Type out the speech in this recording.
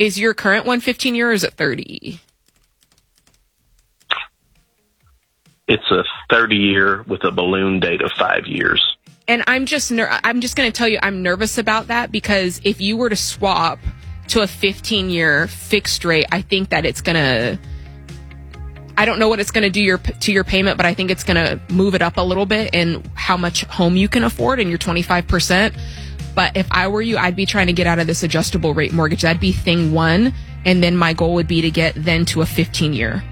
Is your current one 15 year or is it 30? It's a 30-year with a balloon date of 5 years. And I'm just going to tell you, I'm nervous about that because if you were to swap to a 15-year fixed rate, I think that it's going to, I don't know what it's going to do to your payment, but I think it's going to move it up a little bit in how much home you can afford in your 25%. But if I were you, I'd be trying to get out of this adjustable rate mortgage. That'd be thing one. And then my goal would be to get then to a 15-year.